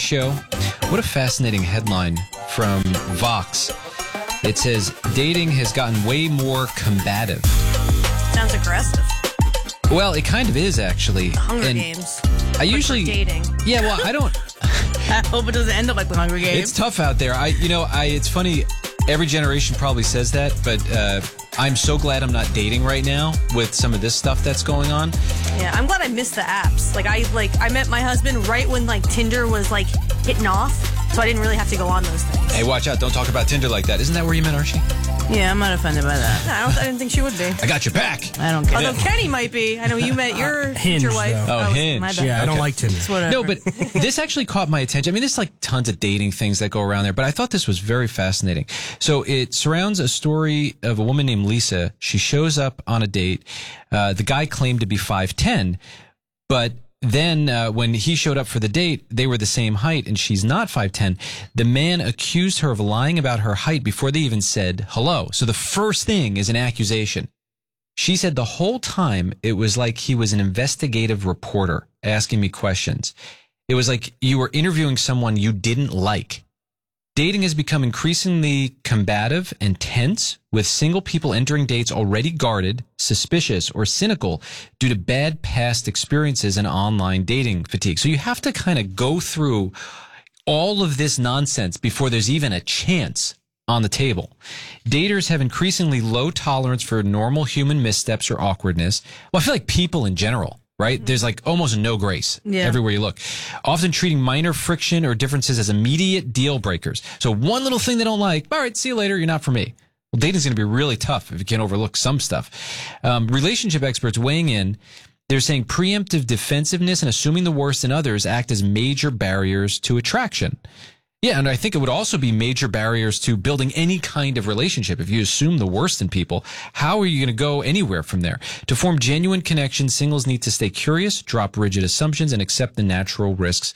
show. What a fascinating headline from Vox. It says, dating has gotten way more combative. Sounds aggressive. Well, it kind of is, actually. Hunger Games. I usually... dating. Yeah, well, I don't... I hope it doesn't end up like the Hunger Games. It's tough out there. It's funny. Every generation probably says that, but I'm so glad I'm not dating right now with some of this stuff that's going on. Yeah, I'm glad I missed the apps. I met my husband right when Tinder was hitting off, so I didn't really have to go on those things. Hey, watch out! Don't talk about Tinder like that. Isn't that where you met Archie? Yeah, I'm not offended by that. I didn't think she would be. I got your back. I don't care. Although Kenny might be. I know you met your Hinge, future wife. though. Oh, Hinge. My bad. Yeah, I don't Okay. like Tinder. No, but this actually caught my attention. I mean, there's tons of dating things that go around there, but I thought this was very fascinating. So it surrounds a story of a woman named Lisa. She shows up on a date. The guy claimed to be 5'10", but then when he showed up for the date, they were the same height, and she's not 5'10". The man accused her of lying about her height before they even said hello. So the first thing is an accusation. She said the whole time it was like he was an investigative reporter asking me questions. It was like you were interviewing someone you didn't like. Dating has become increasingly combative and tense, with single people entering dates already guarded, suspicious, or cynical due to bad past experiences and online dating fatigue. So you have to kind of go through all of this nonsense before there's even a chance on the table. Daters have increasingly low tolerance for normal human missteps or awkwardness. Well, I feel like people in general, right? There's almost no grace everywhere you look. Often treating minor friction or differences as immediate deal breakers. So one little thing they don't like, all right, see you later, you're not for me. Well, dating's going to be really tough if you can't overlook some stuff. Relationship experts weighing in, they're saying preemptive defensiveness and assuming the worst in others act as major barriers to attraction. Yeah, and I think it would also be major barriers to building any kind of relationship. If you assume the worst in people, how are you going to go anywhere from there? To form genuine connections, singles need to stay curious, drop rigid assumptions, and accept the natural risks